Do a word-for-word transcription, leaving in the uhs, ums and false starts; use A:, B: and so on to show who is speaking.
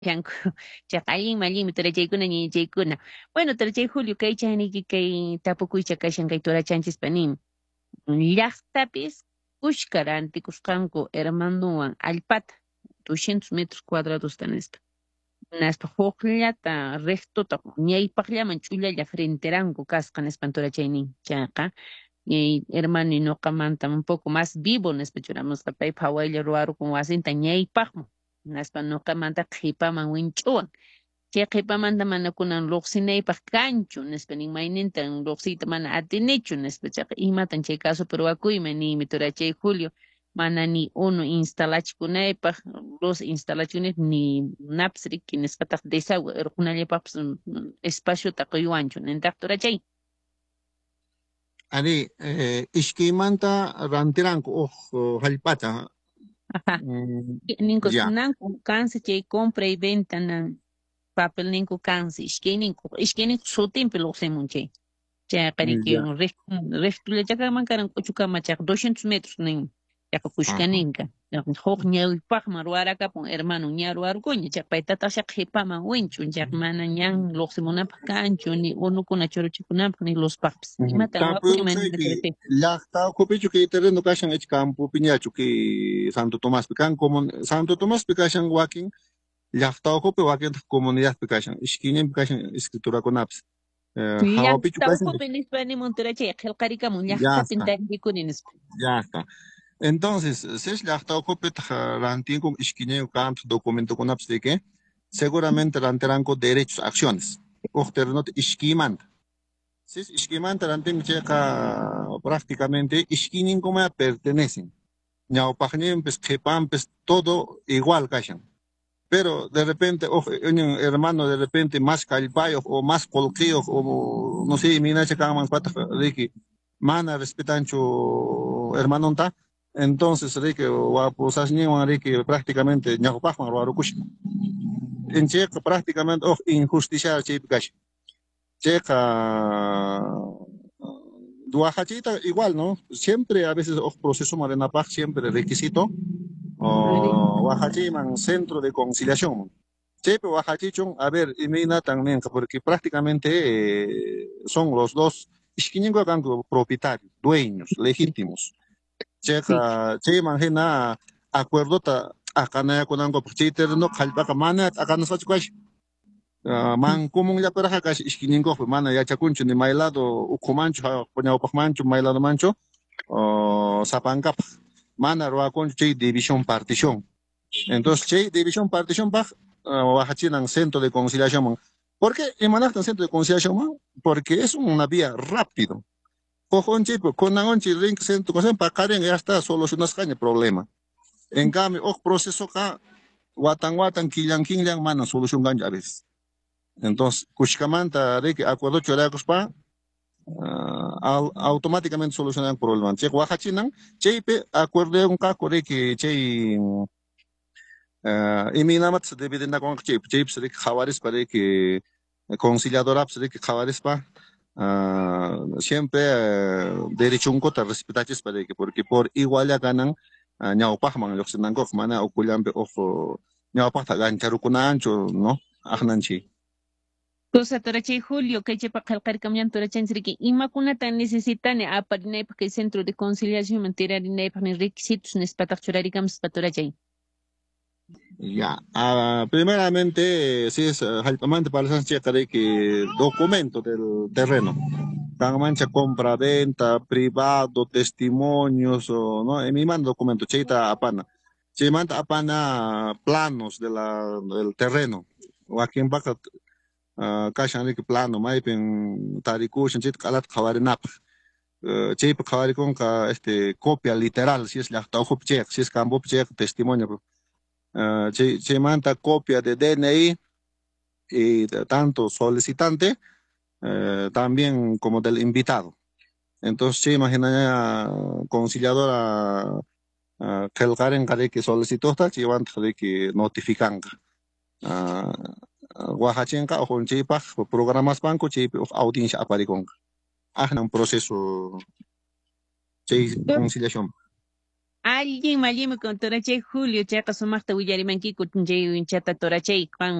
A: Yanku, chaqallin mallinmi turachaykuna ñañachaykuna. Bueno, turachay Julio, kay chayniki kay tapukuycha kashan kay turachanchis nimi. Llaqtapis kushka rantikusqanku hermanuwan allpata doscientos metros cuadrados nispa. Naspa hukllata rectota ñaypaqllaman chullalla frenteranku kasqa nispan turachaynin. Chaqa ñay hermano ñuqamanta un poco más vivo nispa churamusqa paypa hawaylla ruwarukun wasinta ñaypaqman. Naspa ñuqamanta qhipaman winch'uwan. Chay qhipamanta mana kunan lluqsinaypaq kanchu nispa nin mayninta lluqsiyta mana atinichu nispa chaqa imatan chay caso ruwakuyman niymi turachay Julio, mana ni uno instalachikunaypaq luz instalaciones ni napas riki nispataq desagüe urqunallapaqpas espaciota quywanchu nintaq turachay.
B: Ari, eh, ishkiymanta rantiranku uq hallp'ata.
A: Ajá.
B: Mm,
A: Ninkos
B: ya.
A: nanku kansi chay compra y venta na papel ninku kansi ishkayninku ishkayninku sutinpi lluqsimun chay. Chay qariki
B: Ya.
A: restullachaman karan quchukama chaq doscientos metros nin yaqa
B: Ajá.
A: kushkaninka. Huk ñawipaqman ruwarakapun hermano ña ruwarukuña chaq paytataq shaq qhipaman winchun chaq mana ñan lluqsimunapaq kanchu ni unukuna churuchikunapaq ni luzpaqpis. Imatan wapuyman
B: Tapuyuqchayki
A: ninaturapi.
B: llaqta ukhupichu kay terreno kashan ich campupi ñachu kay Santo Tomaspi kan comun Santo Tomaspi kashan wakin llaqta ukhupi wakintaq comunidadpi kashan ishkiñinpi kashan escriturakunapis. Eh, hawapichu
A: Llaqta
B: kashan
A: ukhupi nispa nimunturachi qillqarikamun
B: ya
A: llaqtapin
B: está,
A: taririkuni nispa.
B: ya está. Entonces, si llaqta ukhupi rantinkum ishkiñin kanpis documentokunapis de que seguramente rantiranku derechos, acciones. Uq terrenota ishkiymanta. Si ishkiymanta rantinmi chayqa prácticamente ishkiyninkuma pertenecen. Ñawpaqninpis qhipanpis todo igual kashan. Pero de repente, oh, un hermano de repente más calpayo o más colquillo o no sé, minacha kaman pata riki mana respetancho hermano ta. Entonces riki wa posasni wan riki prácticamente ñawpaqman ruwarukush. En cheqa prácticamente oh injusticia chaypi kash. Cheqa Duajachita igual, ¿no? Siempre a veces oh, proceso Marenapag, siempre requisito. Oh, Oaxachiman, centro de conciliación. Chepe Oaxachichon, a ver, y mina también, porque prácticamente eh, son los dos isquiningo gango propietarios, dueños, legítimos. Checa, che manjena acuerdo ta acana con ango chiter no kalpaka mana acana sach kwash. Man común ya para acá isquiningo mana ya chacuncho ni mailado ukumancho poñao pachmancho mailado mancho o sapancap mana roa con che división partición. Entonces, che, división, partición, baja, en centro de conciliación. ¿Por qué emanas en centro de conciliación? Porque es una vía rápido. Cojon chipo, con un ring centro, con para Karen ya está solucionas el problema. En cambio, el proceso acá, watan watan, killan killan, mano, solución ganja veces. Entonces, kushkamanta, de que acuerdo choracos pa, automáticamente solucionan el problema. Che, Oaxachinan, che, acuerdo un caco de que, che, y mi nada más debe de con chip chips de jabares para que conciliadora de que jabares pa siempre derecho un cota respetaches para que porque por igual ya ganan ñao pajman lo que se nan gof mana okulambe of ñao pajta gancharu kunancho no ajnanchi.
A: Cosa torachay Julio, que chepa qalqarkamyan torachanchiriki, imakunata necesitane aparinaypaq kay centro de conciliación mantirinaypaq ni requisitos nispataq churarikamus patorachay.
B: Ya, ah, primeramente, si es halpamante para la que documento del terreno. Tan mancha compra-venta, privado, testimonios, o, ¿no? En mi mando documento, cheita apana. Se manda apana planos de la, del terreno. O aquí en Baca, kashan que plano, maipen, tarikushan, chit kalat kawarinap. Cheipa kawarikon ka, este, copia literal, si es la taujup check, si es campo check, testimonio. Uh, se, se manda copia de D N I y de tanto solicitante uh, también como del invitado. Entonces, se imagina uh, conciliadora que el Karen que solicitó está llevan que notifican. Oaxaca o con chipa programas banco chip audiencia aparicon. Haz un proceso de conciliación.
A: Alguien, mallim con torachay Julio, chayqa sumaqta willarimankiku chay winchata torachay Juan